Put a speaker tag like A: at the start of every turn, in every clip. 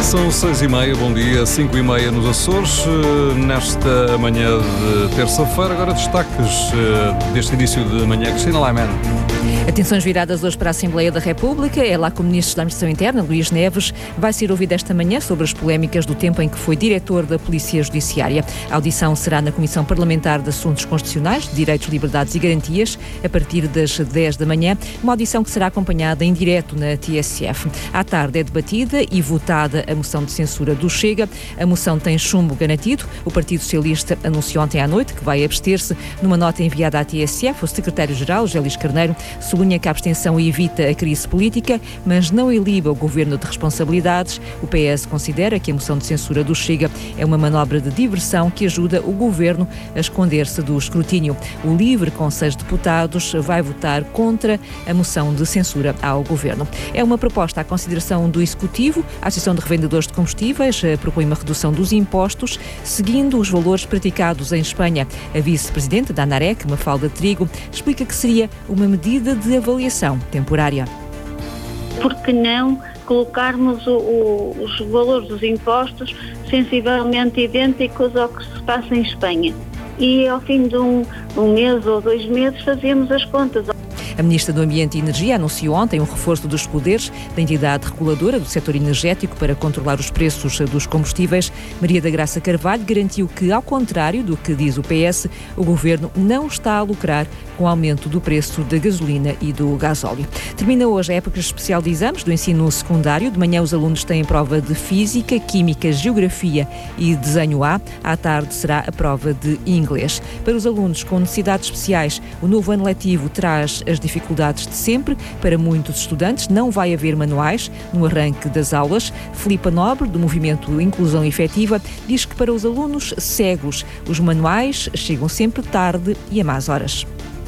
A: São 6h30, bom dia, 5h30 nos Açores, nesta manhã de terça-feira. Agora destaques deste início de manhã. Cristina Laiman.
B: Atenções viradas hoje para a Assembleia da República. É lá que o Ministro da Administração Interna, Luís Neves, vai ser ouvido esta manhã sobre as polémicas do tempo em que foi diretor da Polícia Judiciária. A audição será na Comissão Parlamentar de Assuntos Constitucionais, de Direitos, Liberdades e Garantias, a partir das 10 da manhã. Uma audição que será acompanhada em direto na TSF. À tarde é debatida e votada a moção de censura do Chega. A moção tem chumbo garantido. O Partido Socialista anunciou ontem à noite que vai abster-se. Numa nota enviada à TSF, o secretário-geral, José Luís Carneiro, sublinha que a abstenção evita a crise política, mas não iliba o governo de responsabilidades. O PS considera que a moção de censura do Chega é uma manobra de diversão que ajuda o governo a esconder-se do escrutínio. O LIVRE, com 6 deputados, vai votar contra a moção de censura ao governo. É uma proposta à consideração do Executivo. A Associação de Revendedores de Combustíveis propõe uma redução dos impostos, seguindo os valores praticados em Espanha. A vice-presidente da ANAREC, Mafalda Trigo, explica que seria uma medida de avaliação temporária.
C: Por que não colocarmos os valores dos impostos sensivelmente idênticos ao que se passa em Espanha? E ao fim de um mês ou 2 meses fazemos as contas.
B: A Ministra do Ambiente e Energia anunciou ontem um reforço dos poderes da entidade reguladora do setor energético para controlar os preços dos combustíveis. Maria da Graça Carvalho garantiu que, ao contrário do que diz o PS, o Governo não está a lucrar com o aumento do preço da gasolina e do gasóleo. Termina hoje a época especial de exames do ensino secundário. De manhã os alunos têm prova de Física, Química, Geografia e Desenho A. À tarde será a prova de Inglês. Para os alunos com necessidades especiais, o novo ano letivo traz as dificuldades de sempre. Para muitos estudantes não vai haver manuais no arranque das aulas. Filipa Nobre, do movimento Inclusão Efetiva, diz que para os alunos cegos os manuais chegam sempre tarde e a más horas.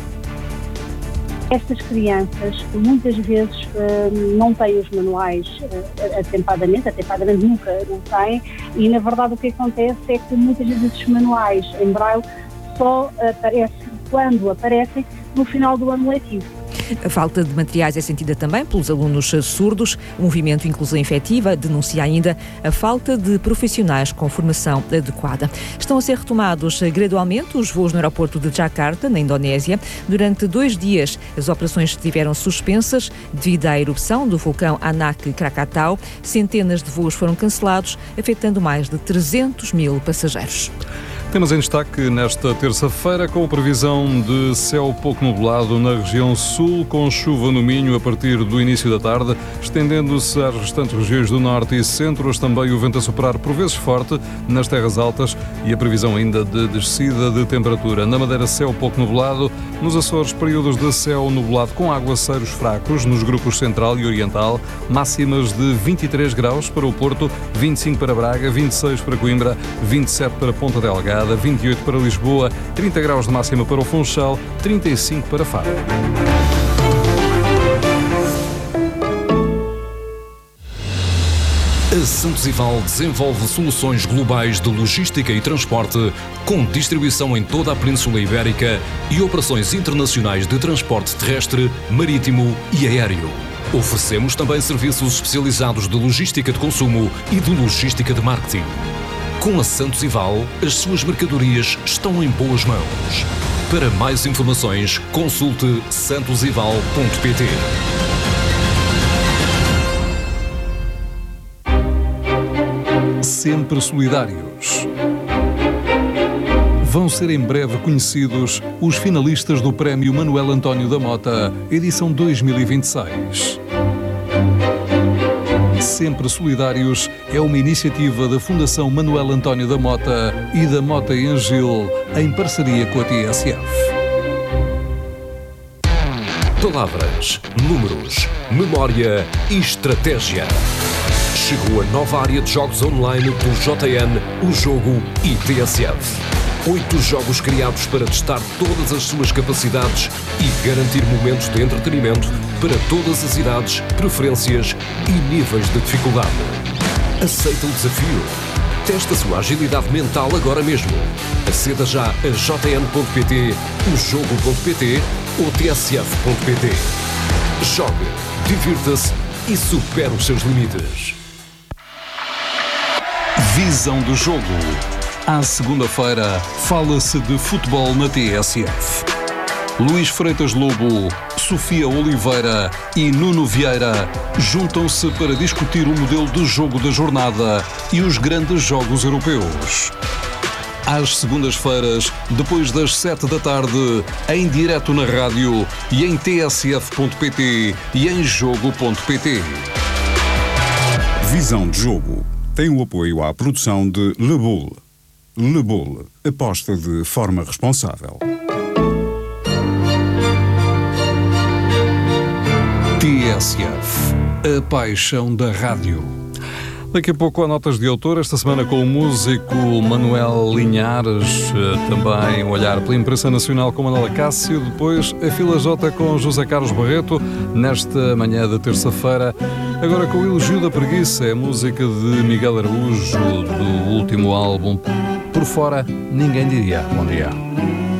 D: Estas crianças muitas vezes não têm os manuais atempadamente nunca não têm, e na verdade o que acontece é que muitas vezes esses manuais em braille só aparecem quando aparecem no final do ano letivo.
B: A falta de materiais é sentida também pelos alunos surdos. O movimento Inclusão Efetiva denuncia ainda a falta de profissionais com formação adequada. Estão a ser retomados gradualmente os voos no aeroporto de Jakarta, na Indonésia. Durante 2 dias, as operações estiveram suspensas devido à erupção do vulcão Anak Krakatau. Centenas de voos foram cancelados, afetando mais de 300 mil passageiros.
A: Temos em destaque nesta terça-feira com a previsão de céu pouco nublado na região sul, com chuva no Minho a partir do início da tarde, estendendo-se às restantes regiões do norte e centro. Hoje também o vento a soprar por vezes forte nas terras altas e a previsão ainda de descida de temperatura. Na Madeira, céu pouco nublado. Nos Açores, períodos de céu nublado com aguaceiros fracos nos grupos central e oriental. Máximas de 23 graus para o Porto, 25 para Braga, 26 para Coimbra, 27 para Ponta Delgada, 28 para Lisboa, 30 graus de máxima para o Funchal, 35 para Faro.
E: A Santos Ival desenvolve soluções globais de logística e transporte, com distribuição em toda a Península Ibérica e operações internacionais de transporte terrestre, marítimo e aéreo. Oferecemos também serviços especializados de logística de consumo e de logística de marketing. Com a Santos Ival, as suas mercadorias estão em boas mãos. Para mais informações, consulte santosival.pt.
A: Sempre solidários. Vão ser em breve conhecidos os finalistas do Prémio Manuel António da Mota, edição 2026. Sempre Solidários é uma iniciativa da Fundação Manuel António da Mota e da Mota em Gil, em parceria com a TSF.
E: Palavras, números, memória e estratégia. Chegou a nova área de jogos online do JN, o Jogo e TSF. 8 jogos criados para testar todas as suas capacidades e garantir momentos de entretenimento para todas as idades, preferências e níveis de dificuldade. Aceita o desafio? Teste a sua agilidade mental agora mesmo. Aceda já a jn.pt, ojogo.pt ou tsf.pt. Jogue, divirta-se e supere os seus limites.
A: Visão do jogo. À segunda-feira, fala-se de futebol na TSF. Luís Freitas Lobo, Sofia Oliveira e Nuno Vieira juntam-se para discutir o modelo de jogo da jornada e os grandes jogos europeus. Às segundas-feiras, depois das 7 da tarde, em direto na rádio e em tsf.pt e em jogo.pt.
F: Visão de jogo tem o apoio à produção de Le Boule. Le Boule, aposta de forma responsável.
A: TSF, a paixão da rádio. Daqui a pouco há notas de autor, esta semana com o músico Manuel Linhares, também um olhar pela imprensa nacional com Manuela Cássio, depois a Fila J com José Carlos Barreto, nesta manhã de terça-feira, agora com o Elogio da Preguiça, é a música de Miguel Araújo, do último álbum Por Fora Ninguém Diria. Bom dia.